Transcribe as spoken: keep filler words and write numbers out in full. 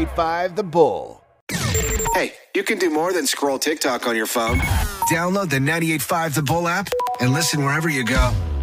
ninety-eight point five The Bull. Hey, you can do more than scroll TikTok on your phone. Download the ninety-eight point five The Bull app and listen wherever you go.